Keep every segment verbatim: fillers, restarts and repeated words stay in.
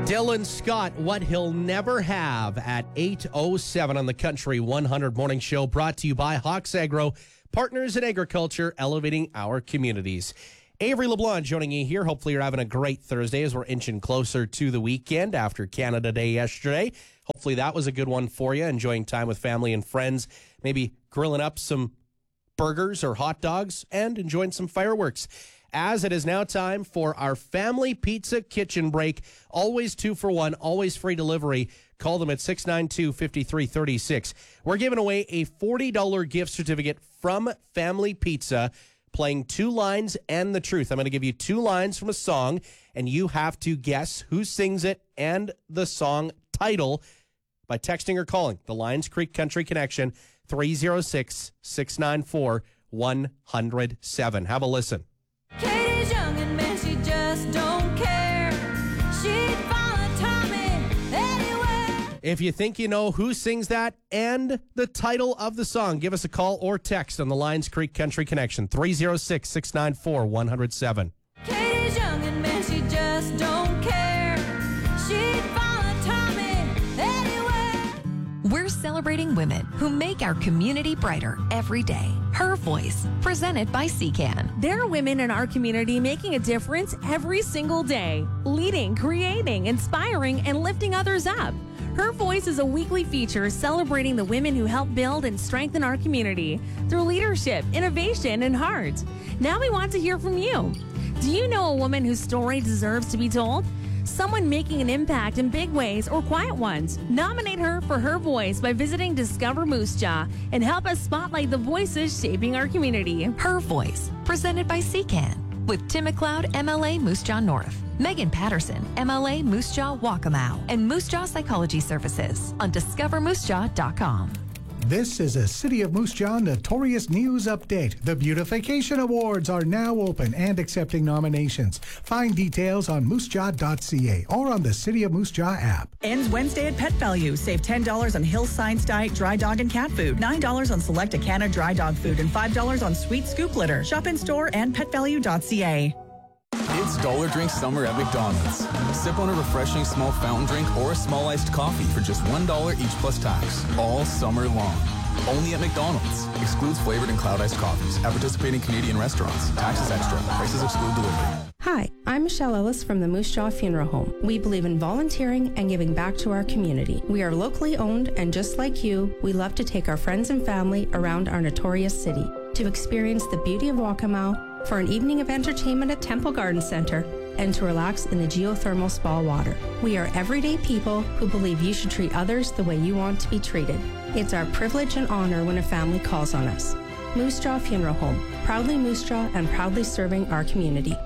Dylan Scott, what he'll never have at eight oh seven on the Country one hundred Morning Show, brought to you by Hawks Agro, partners in agriculture, elevating our communities. Avery LeBlanc joining you here. Hopefully you're having a great Thursday as we're inching closer to the weekend after Canada Day yesterday. Hopefully that was a good one for you, enjoying time with family and friends, maybe grilling up some burgers or hot dogs and enjoying some fireworks. As it is now time for our family pizza kitchen break. Always two for one, always free delivery. Call them at six nine two, five three three six. We're giving away a forty dollars gift certificate from Family Pizza, playing two lines and the truth. I'm going to give you two lines from a song, and you have to guess who sings it and the song title by texting or calling the Lions Creek Country Connection, three oh six, six nine four, one oh seven. Have a listen. Katie's young and man, she just don't care. She'd follow Tommy anywhere. If you think you know who sings that and the title of the song, give us a call or text on the Lions Creek Country Connection, three oh six, six nine four, one oh seven. Katie's young and man, she just don't care. She'd follow Tommy anywhere. We're celebrating women who make our community brighter every day. Her Voice, presented by C C A N. There are women in our community making a difference every single day, leading, creating, inspiring, and lifting others up. Her Voice is a weekly feature celebrating the women who help build and strengthen our community through leadership, innovation, and heart. Now we want to hear from you. Do you know a woman whose story deserves to be told? Someone making an impact in big ways or quiet ones. Nominate her for Her Voice by visiting Discover Moose Jaw and help us spotlight the voices shaping our community. Her Voice, presented by C C A N, with Tim McLeod, M L A Moose Jaw North, Megan Patterson, M L A Moose Jaw Waccamaw, and Moose Jaw Psychology Services on discover moose jaw dot com. This is a City of Moose Jaw Notorious News Update. The Beautification Awards are now open and accepting nominations. Find details on moose jaw dot c a or on the City of Moose Jaw app. Ends Wednesday at Pet Value. Save ten dollars on Hill Science Diet dry dog and cat food, nine dollars on select Acana dry dog food, and five dollars on Sweet Scoop litter. Shop in store and pet value dot c a. It's Dollar Drink Summer at McDonald's. Sip on a refreshing small fountain drink or a small iced coffee for just one dollar each plus tax, all summer long. Only at McDonald's. Excludes flavored and cloud iced coffees at participating Canadian restaurants. Taxes extra. Prices exclude delivery. Hi, I'm Michelle Ellis from the Moose Jaw Funeral Home. We believe in volunteering and giving back to our community. We are locally owned, and just like you, we love to take our friends and family around our notorious city to experience the beauty of Waccamaw, for an evening of entertainment at Temple Garden Center, and to relax in the geothermal spa water. We are everyday people who believe you should treat others the way you want to be treated. It's our privilege and honor when a family calls on us. Moose Jaw Funeral Home, proudly Moose Jaw and proudly serving our community.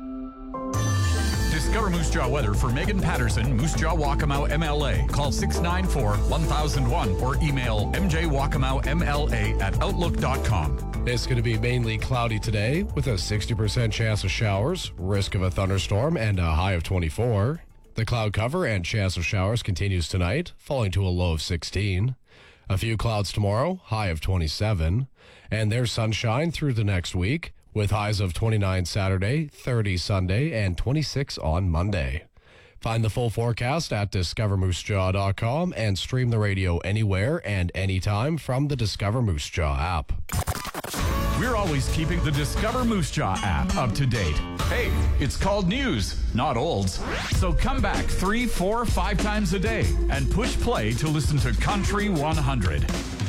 Discover Moose Jaw weather for Megan Patterson, Moose Jaw Waccamaw M L A. Call six nine four, one thousand one or email m j waccamaw m l a at outlook dot com. It's going to be mainly cloudy today with a sixty percent chance of showers, risk of a thunderstorm, and a high of twenty-four. The cloud cover and chance of showers continues tonight, falling to a low of sixteen. A few clouds tomorrow, high of twenty-seven. And there's sunshine through the next week, with highs of twenty-nine Saturday, thirty Sunday, and twenty-six on Monday. Find the full forecast at discover moose jaw dot com and stream the radio anywhere and anytime from the Discover Moose Jaw app. We're always keeping the Discover Moose Jaw app up to date. Hey, it's called news, not olds. So come back three, four, five times a day and push play to listen to Country one hundred.